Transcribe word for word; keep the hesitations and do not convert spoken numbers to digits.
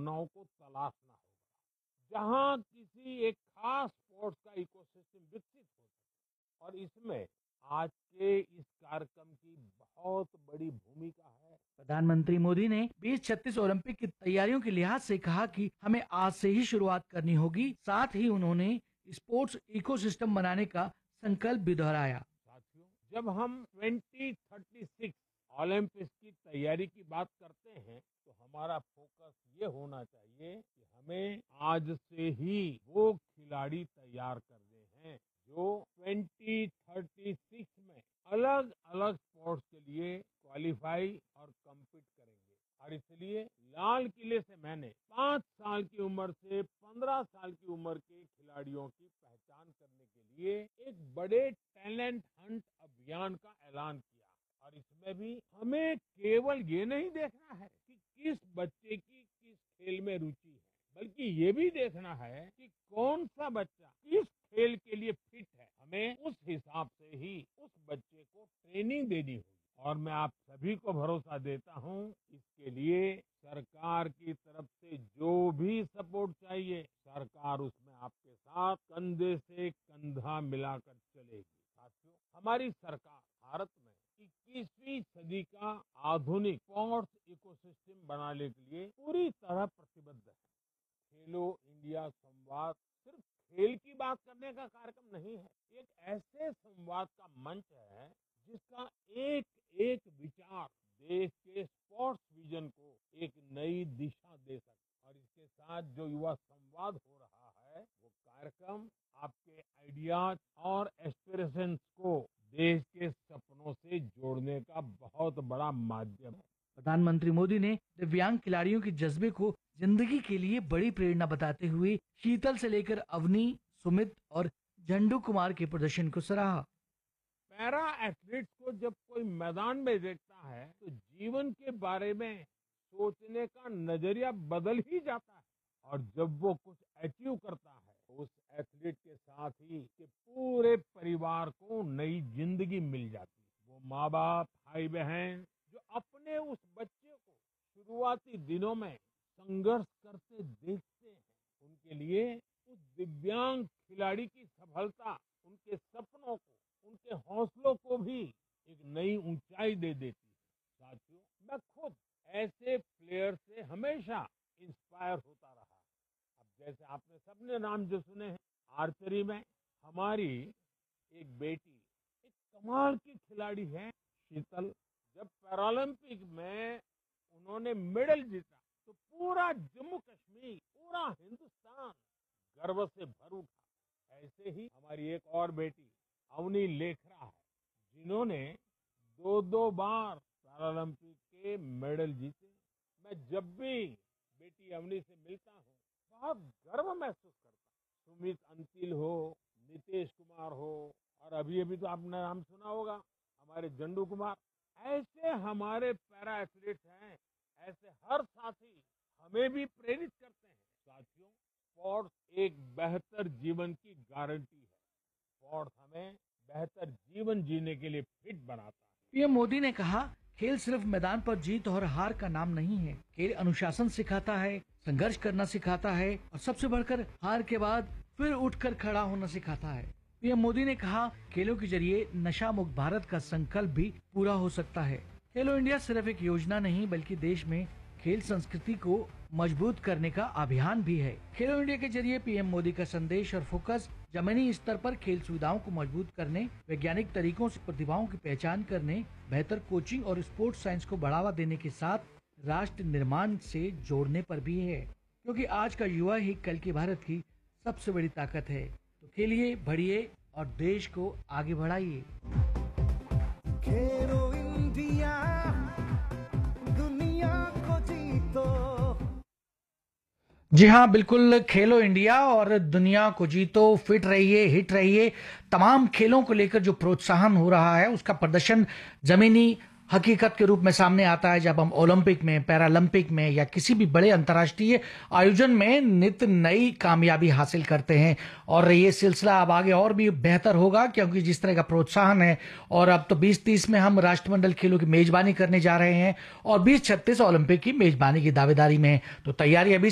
संभावनाओं को तलाशना होगा, जहां किसी एक खास स्पोर्ट्स का इकोसिस्टम विकसित हो सके। और इसमें आज के इस कार्यक्रम की बहुत बड़ी भूमिका है। प्रधानमंत्री मोदी ने बीस छत्तीस ओलंपिक की तैयारियों के लिहाज से कहा कि हमें आज से ही शुरुआत करनी होगी। साथ ही उन्होंने स्पोर्ट्स इकोसिस्टम बनाने का संकल्प भी दोहराया। साथियों, जब हम ट्वेंटी थर्टी सिक्स ओलंपिक्स की तैयारी की बात करते हैं तो हमारा फोकस ये होना चाहिए कि हमें आज से ही वो खिलाड़ी तैयार करने हैं जो ट्वेंटी थर्टी सिक्स में अलग अलग स्पोर्ट्स के लिए क्वालिफाई और कम्पीट करेंगे। और इसलिए लाल किले से मैंने पांच साल की उम्र से पंद्रह साल की उम्र के खिलाड़ियों की पहचान करने के लिए एक बड़े टैलेंट हंट अभियान का ऐलान किया। और इसमें भी हमें केवल ये नहीं देखना है कि किस बच्चे की किस खेल में रुचि है, बल्कि ये भी देखना है कि कौन सा बच्चा किस खेल के लिए फिट है। हमें उस हिसाब से ही उस बच्चे को ट्रेनिंग देनी होगी। और मैं आप सभी को भरोसा देता हूं, इसके लिए सरकार की तरफ से जो भी सपोर्ट चाहिए, सरकार उसमें आपके साथ कंधे से कंधा मिलाकर चलेगी। साथियों, हमारी सरकार भारत में इक्कीसवीं सदी का आधुनिक स्पोर्ट्स इकोसिस्टम बनाने के लिए पूरी तरह प्रतिबद्ध है। खेलो इंडिया संवाद सिर्फ खेल की बात करने का कार्यक्रम नहीं है, एक ऐसे संवाद का मंच है जिसका एक एक विचार देश के स्पोर्ट्स विजन को एक नई दिशा दे सकता। और इसके साथ जो युवा संवाद हो रहा है, वो कार्यक्रम आपके आइडियाज और एस्पिरेशंस को देश के सपनों से जोड़ने का बहुत बड़ा माध्यम है। प्रधानमंत्री मोदी ने दिव्यांग खिलाड़ियों के जज्बे को जिंदगी के लिए बड़ी प्रेरणा बताते हुए शीतल से लेकर अवनी, सुमित और झंडू कुमार के प्रदर्शन को सराहा। पैरा एथलीट्स को जब कोई मैदान में देखता है तो जीवन के बारे में सोचने का नजरिया बदल ही जाता है। और जब वो कुछ अचीव करता है तो उस एथलीट के साथ ही के पूरे परिवार को नई जिंदगी मिल जाती है। वो माँ बाप, भाई बहन जो अपने उस बच्चे को शुरुआती दिनों में संघर्ष करते देखते हैं, उनके लिए उस दिव्यांग खिलाड़ी की सफलता उनके सपनों को, उनके हौसलों को भी एक नई ऊंचाई दे देती है। साथियों, मैं खुद ऐसे प्लेयर से हमेशा इंस्पायर होता रहा। अब जैसे आपने सबने नाम जो सुने हैं, आर्चरी में हमारी एक बेटी एक कमाल की खिलाड़ी है, शीतल। जब पैरालंपिक में उन्होंने मेडल जीता तो पूरा जम्मू कश्मीर, पूरा हिंदुस्तान गर्व से भर उठा। ऐसे ही हमारी एक और बेटी अवनी लेखरा है, जिन्होंने दो दो बार पैरालंपिक के मेडल जीते। मैं जब भी बेटी अवनी से मिलता हूँ बहुत गर्व महसूस करता हूँ। सुमित अंतिल हो, नीतीश कुमार हो, और अभी अभी तो आपने नाम सुना होगा हमारे झंडू कुमार। ऐसे हमारे पैरा एथलीट्स हैं, ऐसे हर साथी हमें भी प्रेरित करते हैं। साथियों, स्पोर्ट्स एक बेहतर जीवन की गारंटी है। स्पोर्ट्स हमें बेहतर जीवन जीने के लिए फिट बनाता है। पीएम मोदी ने कहा, खेल सिर्फ मैदान पर जीत और हार का नाम नहीं है। खेल अनुशासन सिखाता है, संघर्ष करना सिखाता है और सबसे बढ़कर हार के बाद फिर उठकर खड़ा होना सिखाता है। पीएम मोदी ने कहा, खेलों के जरिए नशा मुक्त भारत का संकल्प भी पूरा हो सकता है। खेलो इंडिया सिर्फ एक योजना नहीं बल्कि देश में खेल संस्कृति को मजबूत करने का अभियान भी है। खेलो इंडिया के जरिए पीएम मोदी का संदेश और फोकस जमीनी स्तर पर खेल सुविधाओं को मजबूत करने, वैज्ञानिक तरीकों से प्रतिभाओं की पहचान करने, बेहतर कोचिंग और स्पोर्ट्स साइंस को बढ़ावा देने के साथ राष्ट्र निर्माण से जोड़ने पर भी है। क्योंकि आज का युवा ही कल के भारत की सबसे बड़ी ताकत है। तो खेलिए, बढ़िए और देश को आगे बढ़ाइए। खेलो इंडिया, दुनिया को जीतो। जी हाँ, बिल्कुल, खेलो इंडिया और दुनिया को जीतो। फिट रहिए, हिट रहिए। तमाम खेलों को लेकर जो प्रोत्साहन हो रहा है उसका प्रदर्शन जमीनी हकीकत के रूप में सामने आता है जब हम ओलंपिक में, पैरालंपिक में या किसी भी बड़े अंतर्राष्ट्रीय आयोजन में नित नई कामयाबी हासिल करते हैं। और ये सिलसिला अब आगे और भी बेहतर होगा क्योंकि जिस तरह का प्रोत्साहन है, और अब तो बीस तीस में हम राष्ट्रमंडल खेलों की मेजबानी करने जा रहे हैं और बीस छत्तीस ओलंपिक की मेजबानी की दावेदारी में। तो तैयारी अभी